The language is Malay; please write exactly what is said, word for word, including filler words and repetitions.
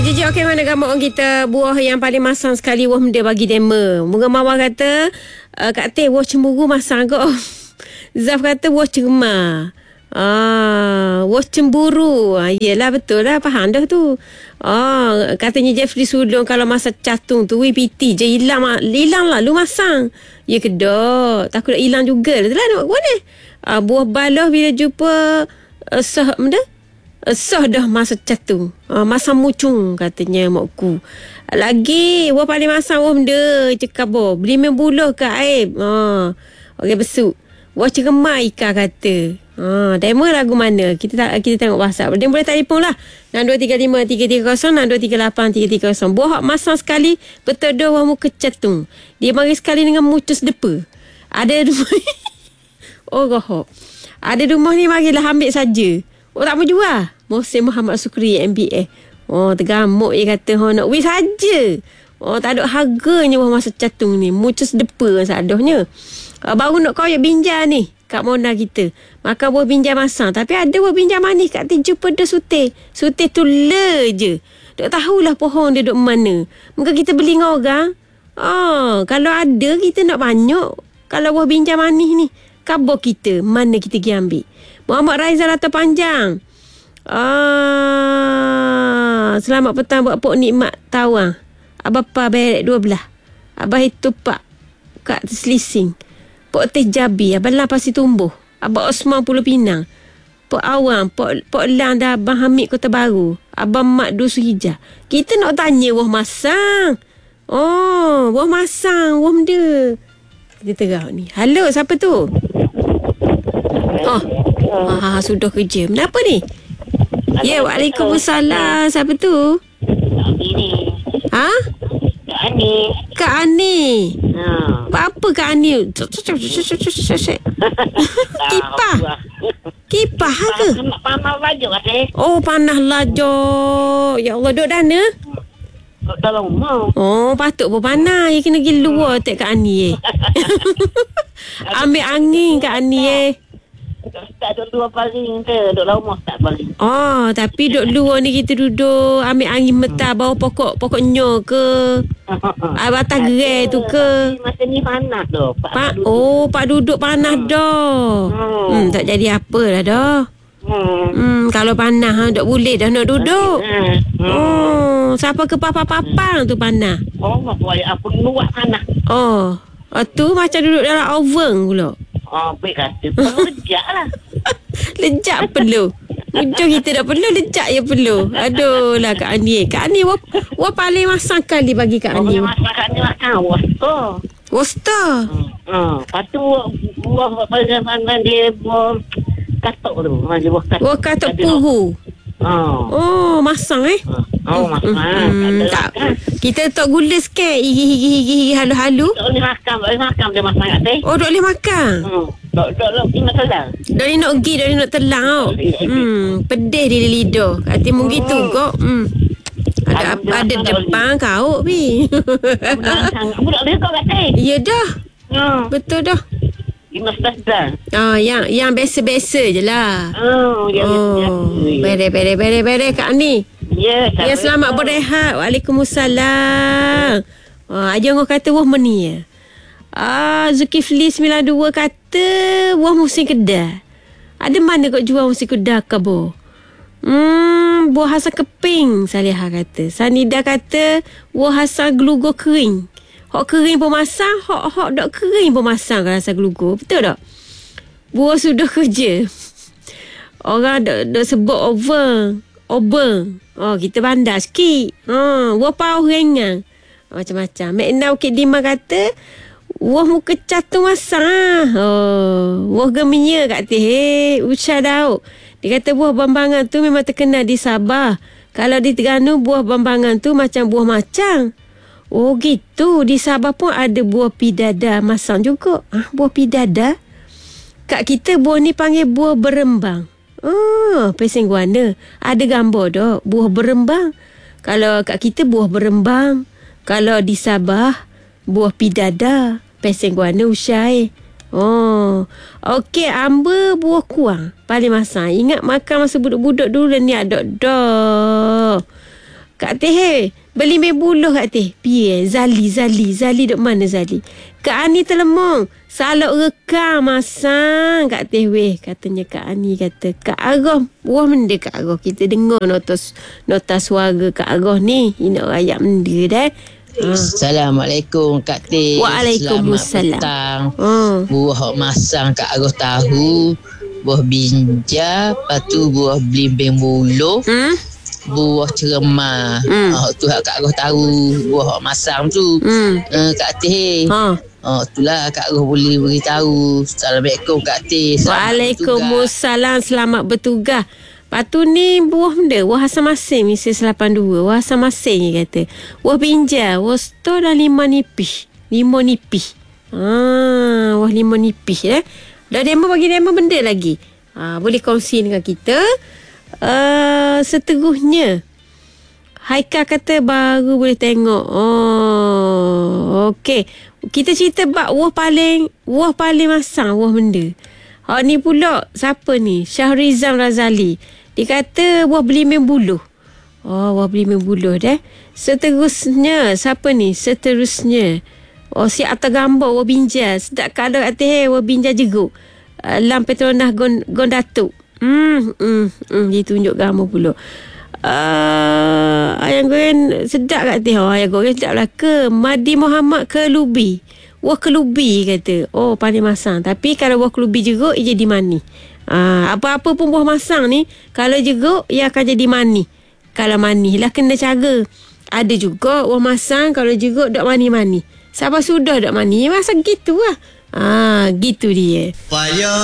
J J, okey, mana gambar orang kita buah yang paling masang sekali wah dia bagi demo. Bunga Mawar kata, uh, Kak Teh, wah cemburu masang kau. Zaf kata, wah cerma. Ah, wah cemburu. Ah, yelah, betul lah, faham dah tu. Ah, katanya Jeffrey Sudong kalau masa catung tu, wih piti je hilang, hilang lah, lu masang. Ya ke dak? Takut nak hilang juga. Itulah nak buat ni. Ah, buah balah bila jumpa uh, sah benda? Sah dah masa catung. Uh, masa mucung katanya makku. Lagi wah paling masang wah benda cakap boh. Beli main buluh ke aib. Ha. Okey besuk. Wah cermai Ika kata. Ha, demo lagu mana? Kita tak, kita tengok WhatsApp. Dia boleh telefon lah. enam dua tiga lima tiga tiga kosong enam dua tiga lapan tiga tiga kosong. Buah masang sekali betul dah wah muka catung. Dia mari sekali dengan mucus depa. Ada rumah. Oh gohok. Ada rumah ni marilah ambil saja. Oh tak mau jual. Mohsin Muhammad Sukri M B A. Oh tergamuk dia kata oh, nak wis saja. Oh tak ada harganya wah masa catung ni. Mucus depa sadahnya. Uh, baru nak koyak binjai ni kat Mona kita. Makan buah binjai masang. Tapi ada buah binjai manis kat Tiju pada sutih. Sutih tu le je. Tak tahulah pohon dia duduk mana. Mungkin kita beli dengan orang. Oh, kalau ada kita nak banyak. Kalau buah binjai manis ni. Khabar kita. Mana kita pergi ambil. Muhammad Raizal atau Panjang. Ah, selamat petang buat Pok Nikmat Tawang. Abah Pa berek dua belah. Abah itu Pak kat Selising. Pok Teh Jabi. Abah Lang Pasir Tumbuh. Abah Osman Pulau Pinang. Pok Awang. Pok, Pok Lang dah Abang Hamid Kota Baru. Abang Mat Dusu Hijau. Kita nak tanya wah masang. Oh, wah masang. Wah benda. Kita terang ni. Halo, siapa tu? Oh, ah, sudah kerja. Kenapa ni? Ya, Waalaikumsalam. Siapa tu? Ini. Ha? Kak Ani. Kak Ani. Ha. Buat apa Kak Ani? Kipah. Kipah ke? Panah lajur kata. Oh, panah lajur. Ya Allah, duduk dana? Dalam rumah. Oh, patut pun panah. Ya kena pergi luar tak Kak Ani eh. Ambil angin Kak Ani eh. Tak duduk dua paling ke. Duduk dalam rumah tak paling. Oh, tapi duduk luar ni kita duduk ambil angin mentah bawah pokok pokok nyo ke. Ah, atas gerai tu ke. Masa ni panas dah. Pak, oh, pak duduk panas dah. Hmm. Hmm, tak jadi apa lah dah. Hmm. Hmm, kalau panas ha, tak boleh dah nak duduk. Hmm. Oh, siapa ke papa-papang tu panas? Oh, apa apa nuak panas. Oh, oh tu macam duduk dalam oven pula. Oh, baik kata. Perlu lejak lah. Lejak perlu. Ujung kita dah perlu, lejak je perlu. Aduh lah Kak Ani. Kak Ani, wah, wah paling masang kali bagi Kak Ani. Oh, masak Kak Ani makan. Wasta. Wasta? Hmm. Lepas tu, buah mana dia buah katok tu. Dia buah katok. Wah katok puhu. Oh. Oh, masang eh. Oh, masang. Hmm, tak. Kita tak gula sikit. Higi-higi-higi halu-halu. Tak boleh makan. Tak boleh makan dia masak kat teh. Oh, tak boleh makan. Hmm. Tak tak tak nak telang. Dari nak pergi, dari nak telang tau. Hmm, pedih dia di lidah. Hati mu gitu kok. Hmm. Ada ada depan kau pi. Kamu tak boleh kau kat teh. Ya dah. Hmm. Betul dah. lima belas dah. Ah, yang yang biasa-biasa je lah. Oh, ya. Oh, bere bere bere bere Kak Ani. Ya, Ya, selamat berehat. Waalaikumsalam. Ah, aja ngau kata wah meni ya. Ah, Zulkifli sembilan dua kata wah musim Kedah. Ada mana kau jual musim Kedah ke bo? Hmm, buah hasil keping Salihah kata. Sanida kata buah hasil gelugo kering. Hok kering pun masang, hok hok dok kering pun masang kan rasa gelugo. Betul tak? Buah sudah kerja. Orang dok dok sebut over. Over. Oh, kita bandar sikit. Ha, buah pau ringan. Macam-macam. Mek Nau Kit Dima kata, wah muka catung masang. Oh, wah geminya kat teh. Usha Daud. Dia kata buah bambangan tu memang terkenal di Sabah. Kalau di Terengganu buah bambangan tu macam buah macang. Oh gitu. Di Sabah pun ada buah pidada masang juga. Ah, buah pidada. Kat kita buah ni panggil buah berembang. Oh, pesing guana. Ada gambar dah. Buah berembang. Kalau kat kita buah berembang. Kalau di Sabah buah pidada. Pesing guana usai. Oh, okey. Amba buah kuang paling masang. Ingat makan masa budak-budak dulu ni ada dah. Kak Teh, hey, beli mie buluh Kak Teh. Piye? Zali, Zali. Zali duk mana Zali? Kak Ani terlemong. Salok rekam masang Kak Teh weh. Katanya Kak Ani kata, Kak Agoh, buah menda Kak Agoh. Kita dengar nota, nota suara Kak Agoh ni. Ini rakyat menda dah. Ha. Assalamualaikum Kak Teh. Waalaikumsalam. Selamat petang. Oh. Buah masang Kak Agoh tahu. Buah binja. Lepas tu buah belimbing buluh. Hmm? Buah ceremah. Hmm. Oh, tu Kak Agoh tahu. Buah masang tu. Hmm. Uh, Kak Teh. Ha. Oh, itulah Kak Agoh boleh beritahu. Assalamualaikum Kak Teh. Waalaikumsalam. Selamat bertugas. Lepas tu ni buah benda. Buah asam masin. Misal lapan puluh dua. Buah asam masin ni kata. Buah binjai. Buah stor dan lima nipis. Lima nipis. Ah, buah lima nipis eh. Dah demo bagi demo benda lagi. Ah, boleh kongsi dengan kita. Uh, seterusnya. Haikal kata baru boleh tengok. Oh, okey. Kita cerita bab buah paling, buah paling masang, buah benda. Ha ni pula siapa ni? Syahrizam Razali. Dia kata buah belimbing buluh. Oh, buah belimbing buluh dah. Seterusnya siapa ni? Seterusnya. Oh, si atas gambar buah binjai. Sedap kalau atas buah binjai jeruk. Uh, Lam Petronas Gond, Gondatuk. Hmm, hmm, hmm, dia tunjuk gambar pula. Uh, ayam goreng sedap kat teh. Oh, ayam goreng sedap lah ke. Madi Muhammad Kelubi. Wah kelubi kata. Oh paling masang. Tapi kalau buah kelubi jeruk ia jadi mani. Uh, apa-apa pun buah masang ni, kalau jeruk ia akan jadi mani. Kalau mani lah kena cara. Ada juga buah masang kalau jeruk dok mani-mani. Siapa sudah dok mani, masa gitu lah. Ah, gitu dia.